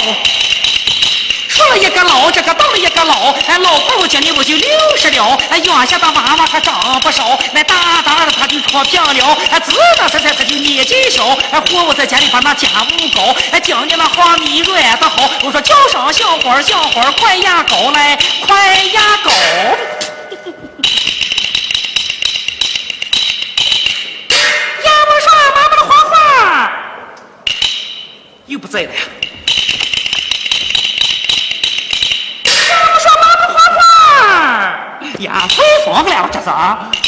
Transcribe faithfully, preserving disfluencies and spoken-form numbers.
出了一个老，这个倒了一个老，哎，老狗今年我就六十了，哎，养下的娃娃还长不少，那大大的他就脱贫了，哎，子那才才他就年纪小，哎，活我在家里把那家务搞，哎，讲的那话米软的好，我说叫上小伙儿，小伙儿快压狗来，快压狗。要不说妈妈的花花又不在了呀。呀，回房了，这是啊！